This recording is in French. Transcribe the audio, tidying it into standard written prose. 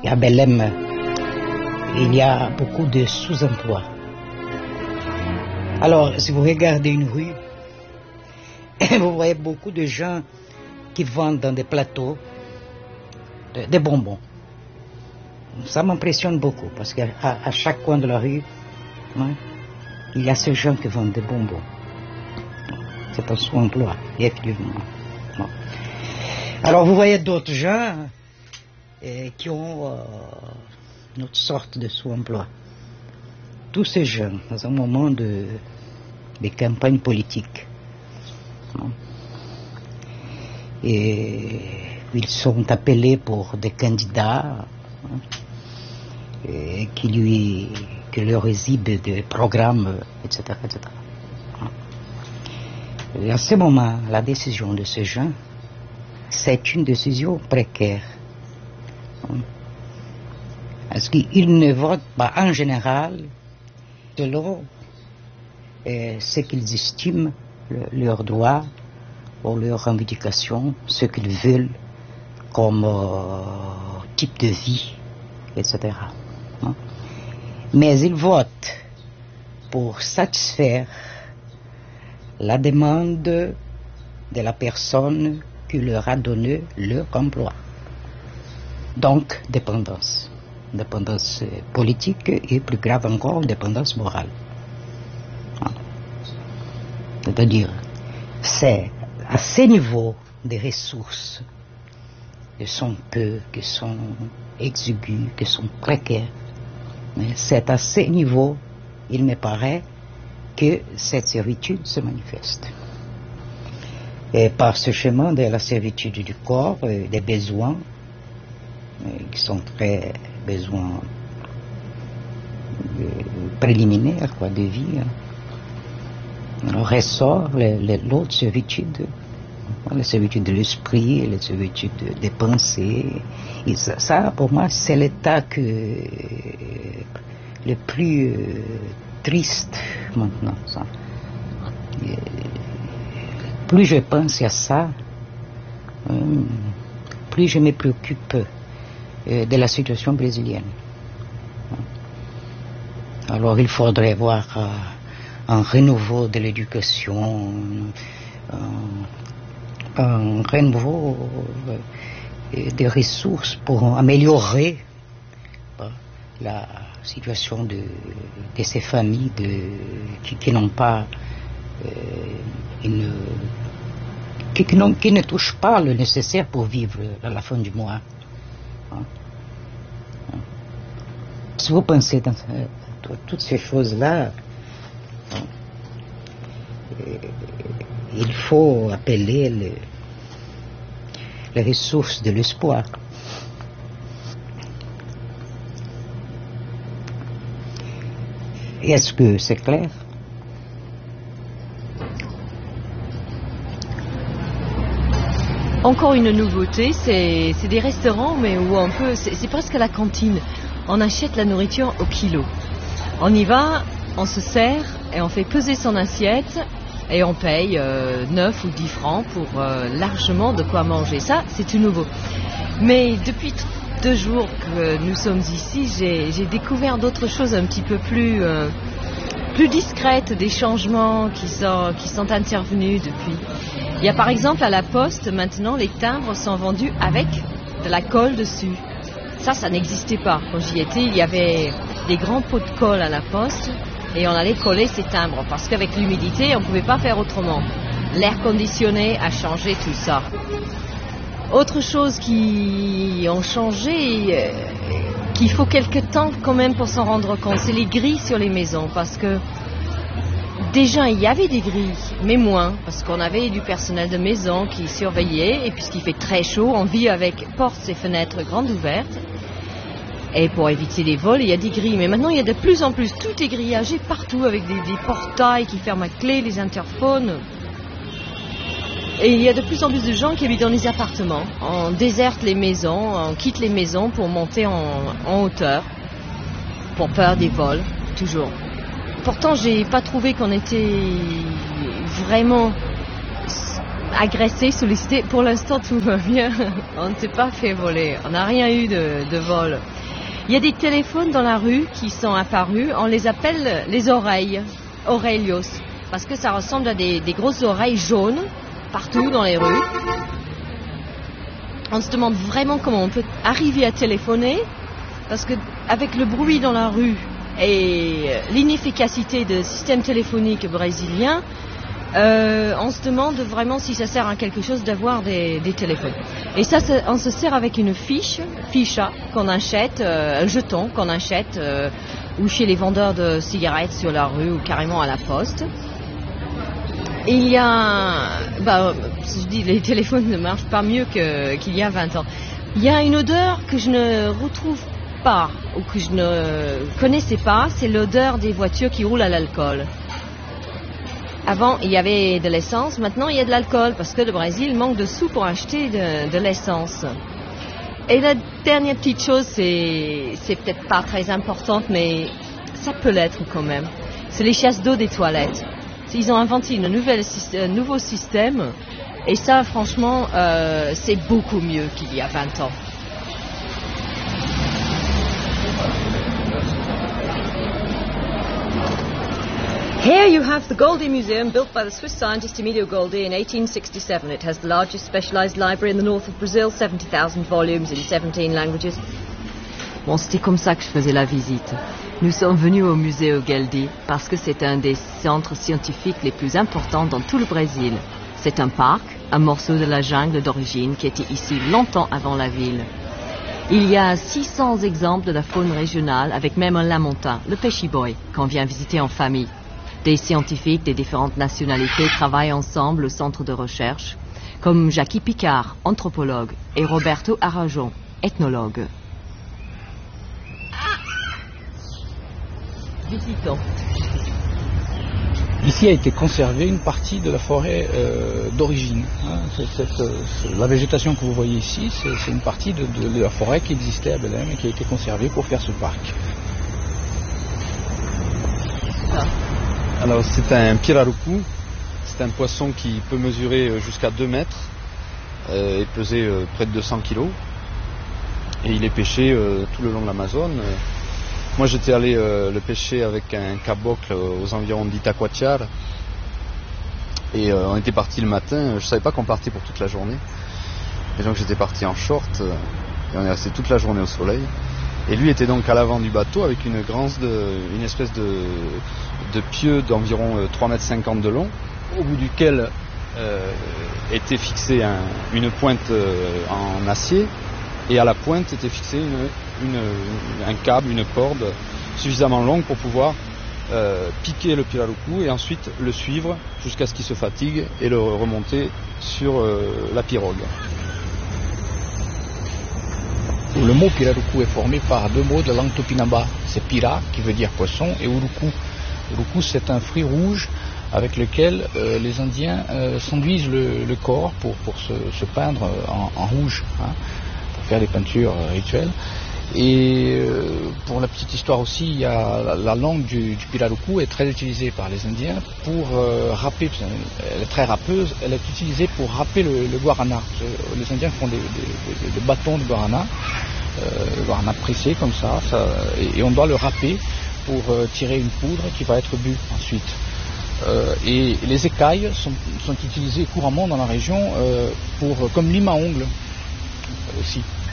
À Belém, il y a beaucoup de sous-emploi. Alors, si vous regardez une rue, vous voyez beaucoup de gens qui vendent dans des plateaux des bonbons. Ça m'impressionne beaucoup parce qu'à chaque coin de la rue, hein, il y a ces gens qui vendent des bonbons. C'est un sous-emploi, effectivement. Bon. Alors, vous voyez d'autres gens qui ont une autre sorte de sous-emploi. Tous ces gens, dans un moment de campagne politique, hein, et ils sont appelés pour des candidats, hein, qui leur exhibent des programmes, etc., etc. Et à ce moment, la décision de ces gens, c'est une décision précaire. Parce qu'ils ne votent pas en général selon ce qu'ils estiment leurs droits ou leurs revendications, ce qu'ils veulent comme type de vie, etc. Mais ils votent pour satisfaire la demande de la personne qui leur a donné leur emploi. Donc, dépendance. Dépendance politique et, plus grave encore, dépendance morale. C'est-à-dire, c'est à ces niveaux des ressources qui sont peu, qui sont exiguës, qui sont précaires. Mais c'est à ces niveaux, il me paraît, que cette servitude se manifeste. Et par ce chemin de la servitude du corps, des besoins, qui sont très besoins préliminaires, de vie, ressort l'autre servitude, la servitude de l'esprit, la servitude des pensées. Et ça, pour moi, c'est l'état le plus triste maintenant. Ça. Plus je pense à ça, plus je me préoccupe de la situation brésilienne. Alors il faudrait voir un renouveau de l'éducation, un renouveau des ressources pour améliorer la situation de ces familles qui n'ont pas qui ne touchent pas le nécessaire pour vivre à la fin du mois. Si vous pensez dans toutes ces choses-là, il faut appeler les ressources de l'espoir. Est-ce que c'est clair? Encore une nouveauté, c'est des restaurants, mais où on peut, c'est presque la cantine. On achète la nourriture au kilo. On y va, on se sert et on fait peser son assiette et on paye 9 ou 10 francs pour largement de quoi manger. Ça, c'est tout nouveau. Mais depuis 2 jours que nous sommes ici, j'ai découvert d'autres choses un petit peu plus discrètes, des changements qui sont intervenus depuis. Il y a par exemple à la poste, maintenant, les timbres sont vendus avec de la colle dessus. Ça n'existait pas. Quand j'y étais, il y avait des grands pots de colle à la poste et on allait coller ces timbres parce qu'avec l'humidité, on ne pouvait pas faire autrement. L'air conditionné a changé tout ça. Autre chose qui ont changé, qu'il faut quelques temps quand même pour s'en rendre compte, c'est les grilles sur les maisons parce que déjà, il y avait des grilles, mais moins, parce qu'on avait du personnel de maison qui surveillait, et puisqu'il fait très chaud, on vit avec portes et fenêtres grandes ouvertes. Et pour éviter les vols, il y a des grilles. Mais maintenant, il y a de plus en plus, tout est grillagé partout, avec des portails qui ferment à clé, les interphones. Et il y a de plus en plus de gens qui habitent dans les appartements. On déserte les maisons, on quitte les maisons pour monter en hauteur, pour peur des vols, toujours. Pourtant, j'ai pas trouvé qu'on était vraiment agressé, sollicité. Pour l'instant, tout va bien. On ne s'est pas fait voler. On n'a rien eu de vol. Il y a des téléphones dans la rue qui sont apparus, on les appelle les oreilles, Aurelios, parce que ça ressemble à des grosses oreilles jaunes partout dans les rues. On se demande vraiment comment on peut arriver à téléphoner, parce qu'avec le bruit dans la rue et l'inefficacité du système téléphonique brésilien, on se demande vraiment si ça sert à quelque chose d'avoir des téléphones. Et ça, on se sert avec une ficha qu'on achète, un jeton qu'on achète ou chez les vendeurs de cigarettes sur la rue ou carrément à la poste. Et il y a, je dis, les téléphones ne marchent pas mieux qu'il y a 20 ans. Il y a une odeur que je ne retrouve pas ou que je ne connaissais pas, c'est l'odeur des voitures qui roulent à l'alcool. Avant, il y avait de l'essence, maintenant il y a de l'alcool, parce que le Brésil manque de sous pour acheter de l'essence. Et la dernière petite chose, c'est peut-être pas très importante, mais ça peut l'être quand même. C'est les chasses d'eau des toilettes. Ils ont inventé un nouveau système, et ça, franchement, c'est beaucoup mieux qu'il y a 20 ans. Here you have the Goldie Museum, built by the Swiss scientist Emilio Goldie in 1867. It has the largest specialized library in the north of Brazil, 70,000 volumes in 17 languages. Bon, c'était comme ça que je faisais la visite. Nous sommes venus au musée Goldie parce que c'est un des centres scientifiques les plus importants dans tout le Brésil. C'est un parc, un morceau de la jungle d'origine qui était ici longtemps avant la ville. Il y a 600 exemples de la faune régionale avec même un lamontin, le peixe-boi, qu'on vient visiter en famille. Des scientifiques des différentes nationalités travaillent ensemble au centre de recherche, comme Jackie Picard, anthropologue, et Roberto Aragon, ethnologue. Visitons. Ici a été conservée une partie de la forêt d'origine. La végétation que vous voyez ici, c'est une partie de la forêt qui existait à Belém et qui a été conservée pour faire ce parc. Alors c'est un pirarucu, c'est un poisson qui peut mesurer jusqu'à 2 mètres et peser près de 200 kilos. Et il est pêché tout le long de l'Amazone. Moi j'étais allé le pêcher avec un caboclo aux environs d'Itacoatiar. Et on était parti le matin, je ne savais pas qu'on partait pour toute la journée. Et donc j'étais parti en short et on est resté toute la journée au soleil. Et lui était donc à l'avant du bateau avec une espèce de pieu d'environ 3,50 m de long, au bout duquel était fixée une pointe en acier, et à la pointe était fixé un câble, une corde suffisamment longue pour pouvoir piquer le pirarucu et ensuite le suivre jusqu'à ce qu'il se fatigue et le remonter sur la pirogue. Le mot pirarucu est formé par 2 mots de la langue tupinamba. C'est pira, qui veut dire poisson, et urucu. Urucu, c'est un fruit rouge avec lequel les Indiens s'enduisent le corps pour se peindre en rouge, pour faire des peintures rituelles. Et pour la petite histoire aussi, il y a la langue du pirarucu est très utilisée par les Indiens pour râper. Elle est très râpeuse. Elle est utilisée pour râper le guarana. Les Indiens font des bâtons de guarana, pressé comme ça, et on doit le râper pour tirer une poudre qui va être bue ensuite. Et les écailles sont utilisées couramment dans la région comme lime à ongles aussi.